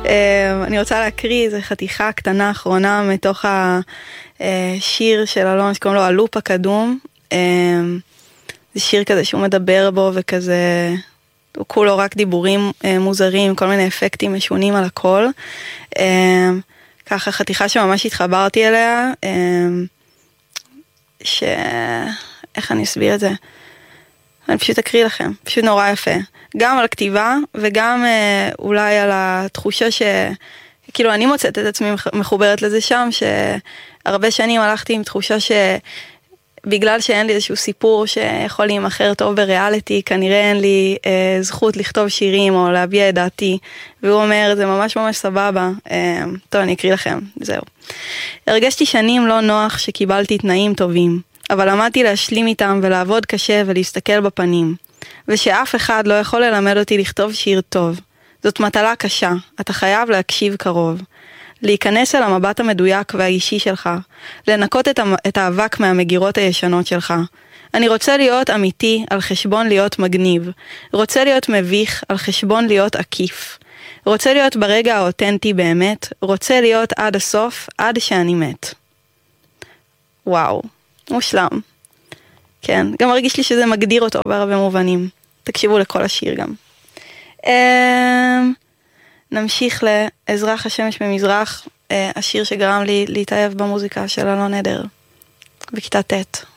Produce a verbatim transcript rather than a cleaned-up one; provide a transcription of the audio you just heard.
אני רוצה להקריא איזו חתיכה קטנה אחרונה מתוך השיר של אלון שקוראים לו הלופ הקדום. זה שיר כזה שהוא מדבר בו וכזה, הוא כולו רק דיבורים מוזרים, כל מיני אפקטים משונים על הכל. ככה חתיכה שממש התחברתי אליה, ש... איך אני אסביר את זה? אני פשוט אקריא לכם, פשוט נורא יפה. גם על הכתיבה וגם אה, אולי על התחושה ש... כאילו אני מוצאת את עצמי מחוברת לזה שם, שהרבה שנים הלכתי עם תחושה שבגלל שאין לי איזשהו סיפור שיכול להימחר טוב בריאליטי, כנראה אין לי אה, זכות לכתוב שירים או להביע את דעתי, והוא אומר, זה ממש ממש סבבה. אה, טוב, אני אקריא לכם, זהו. הרגשתי שנים לא נוח שקיבלתי תנאים טובים, אבל למדתי להשלים איתם ולעבוד קשה ולהסתכל בפנים. ושאף אחד לא יכול ללמד אותי לכתוב שיר טוב. זאת מטלה קשה, אתה חייב להקשיב קרוב. להיכנס אל המבט המדויק והאישי שלך, לנקות את, את האבק מהמגירות הישנות שלך. אני רוצה להיות אמיתי על חשבון להיות מגניב. רוצה להיות מביך על חשבון להיות עקיף. רוצה להיות ברגע האותנטי באמת. רוצה להיות עד הסוף, עד שאני מת. וואו, מושלם. כן, גם מרגיש לי שזה מגדיר אותו בהרבה מובנים. תקשיבו לכל השיר גם. נמשיך לאזרח השמש במזרח, השיר שגרם לי להתאהב במוזיקה של אלון עדר, בכיתה ט'.